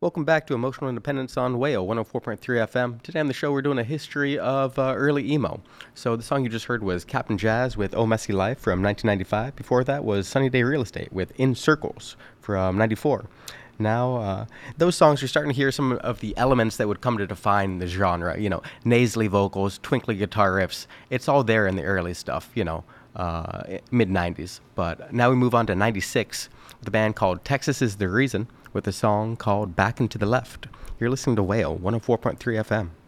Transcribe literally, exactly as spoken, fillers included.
Welcome back to Emotional Independence on Whale one oh four point three F M. Today on the show, we're doing a history of uh, early emo. So the song you just heard was Captain Jazz with Oh Messy Life from nineteen ninety-five. Before that was Sunny Day Real Estate with In Circles from ninety-four. Now, uh, those songs, you're starting to hear some of the elements that would come to define the genre. You know, nasally vocals, twinkly guitar riffs. It's all there in the early stuff, you know, uh, mid nineties. But now we move on to ninety-six with a band called Texas Is the Reason with a song called Back and to the Left. You're listening to Whale one oh four point three F M.